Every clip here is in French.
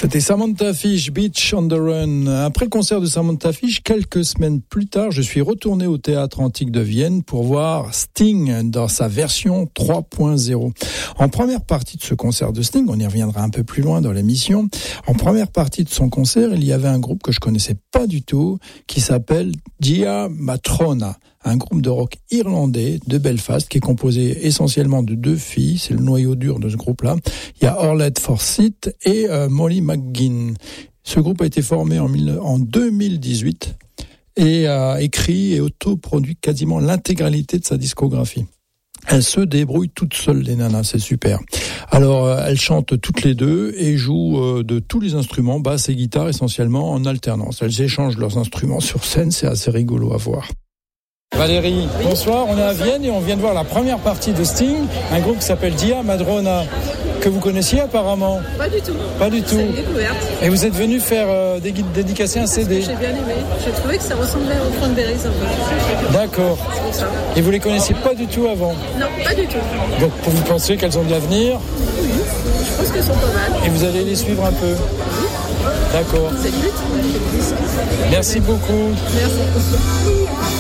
C'était Samantha Fish, Beach on the Run. Après le concert de Samantha Fish, quelques semaines plus tard, je suis retourné au Théâtre Antique de Vienne pour voir Sting dans sa version 3.0. En première partie de ce concert de Sting, on y reviendra un peu plus loin dans l'émission, en première partie de son concert, il y avait un groupe que je connaissais pas du tout, qui s'appelle Gia Matrona. Un groupe de rock irlandais de Belfast qui est composé essentiellement de 2 filles, c'est le noyau dur de ce groupe-là. Il y a Orlette Forsyth et Molly McGuinn. Ce groupe a été formé en 2018 et a écrit et autoproduit quasiment l'intégralité de sa discographie. Elles se débrouillent toutes seules, les nanas, c'est super. Alors, elles chantent toutes les deux et jouent de tous les instruments, basse et guitare essentiellement, en alternance. Elles échangent leurs instruments sur scène, c'est assez rigolo à voir. Valérie, bonsoir, on est à Vienne et on vient de voir la première partie de Sting, un groupe qui s'appelle Gia Madrona, que vous connaissiez apparemment. Pas du tout. Pas du tout. C'est une découverte. Et vous êtes venu faire dédicacer un CD. J'ai bien aimé. J'ai trouvé que ça ressemblait aux Cranberries un peu. D'accord. C'est pour ça. Et vous les connaissiez pas du tout avant? Non, pas du tout. Donc vous pensez qu'elles ont de l'avenir? Oui, je pense qu'elles sont pas mal. Et vous allez les suivre un peu? D'accord. C'est le but. Merci beaucoup. Merci.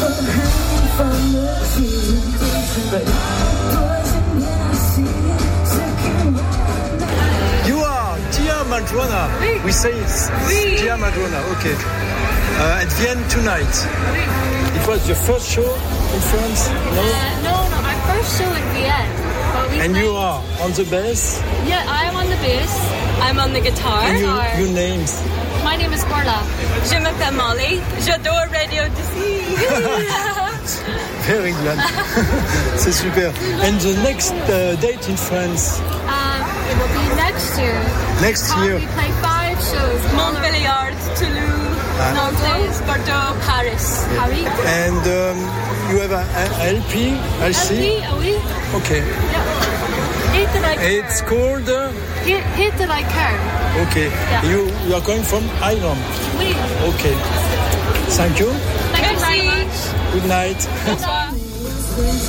You are Gia Madrona. Oui. We say Oui. Gia Madrona. Okay. At Vienne tonight. It was your first show in France, no? No, our first show in Vienna. But we And played, you are on the bass. Yeah, I'm on the bass. I'm on the guitar. And your names. My name is Orla. Je m'appelle Molly. J'adore Radio DC. Very glad. C'est super. And the next date in France? It will be next year. Next year. We play 5 shows. Montbéliard, Toulouse, Nantes, Bordeaux, Paris. Paris. And you have a LP? Oui, oui. Okay. Hit that I care. It's called? Hit that I care. Okay. Yeah. You are going from Ireland? Oui. Okay. Thank you. Thank you very much. Good night. Bonsoir.